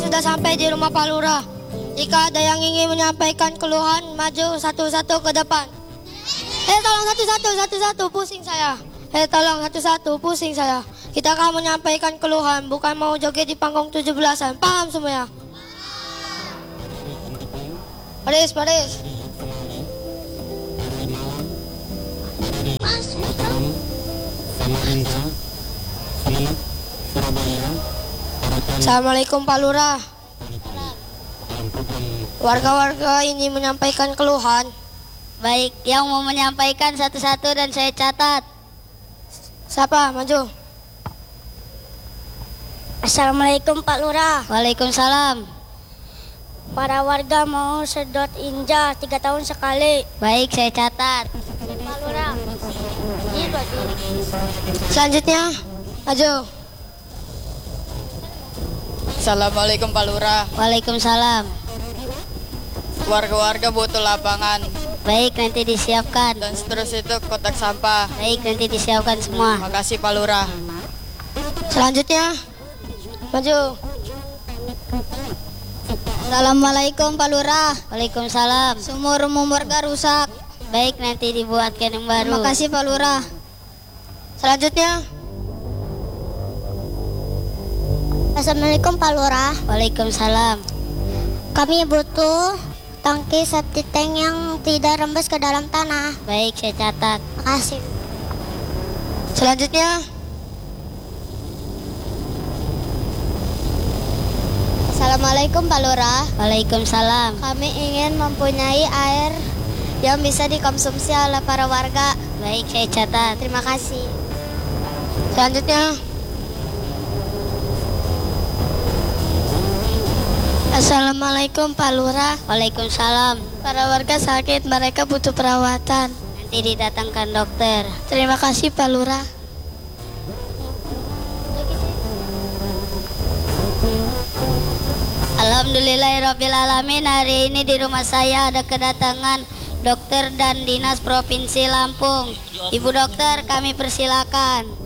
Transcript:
sudah sampai di rumah Pak Lurah. Jika ada yang ingin menyampaikan keluhan, maju satu-satu ke depan. Tolong satu-satu, pusing saya. Tolong satu-satu, pusing saya. Kita akan menyampaikan keluhan, bukan mau joget di panggung 17-an. Paham semuanya? Baris. Assalamualaikum Pak Lurah. Warga-warga ini menyampaikan keluhan. Baik, yang mau menyampaikan satu-satu dan saya catat. Siapa? Maju. Assalamualaikum Pak Lurah. Waalaikumsalam. Para warga mau sedot injak 3 tahun sekali. Baik, saya catat. Pak Lurah. Selanjutnya, maju. Assalamualaikum Pak Lurah. Waalaikumsalam. Warga-warga butuh lapangan Baik, nanti disiapkan. dan seterusnya itu kotak sampah. Baik, nanti disiapkan semua. Makasih Pak Lurah. Selanjutnya, maju. Assalamualaikum Pak Lurah. Waalaikumsalam. Sumur umum warga rusak. Baik, nanti dibuatkan yang baru. Terima kasih Pak Lurah. Selanjutnya, Assalamualaikum Pak Lurah. Waalaikumsalam. Kami butuh tangki septic tank yang tidak rembes ke dalam tanah. Baik, saya catat. Makasih. selanjutnya, Assalamualaikum Pak Lurah. Waalaikumsalam. Kami ingin mempunyai air yang bisa dikonsumsi oleh para warga. Baik, saya catat. Terima kasih. selanjutnya. Assalamualaikum Pak Lurah. Waalaikumsalam. Para warga sakit, mereka butuh perawatan. Nanti didatangkan dokter. Terima kasih Pak Lurah. Alhamdulillahirrabbilalamin. Hari ini di rumah saya ada kedatangan dokter dan dinas Provinsi Lampung. Ibu dokter, kami persilakan.